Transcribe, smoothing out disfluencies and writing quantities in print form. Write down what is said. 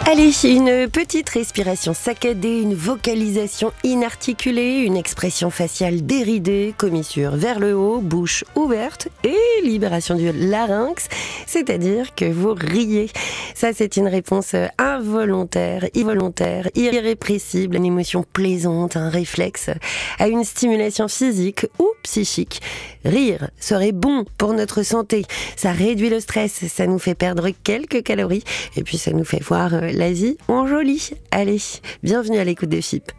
Allez, une petite respiration saccadée, une vocalisation inarticulée, une expression faciale déridée, commissure vers le haut, bouche ouverte et libération du larynx, c'est-à-dire que vous riez. Ça, c'est une réponse involontaire, involontaire, irrépressible, une émotion plaisante, un réflexe à une stimulation physique ou psychique. Rire serait bon pour notre santé. Ça réduit le stress, ça nous fait perdre quelques calories et puis ça nous fait voir la vie en joli. Allez, bienvenue à l'écoute de FIP.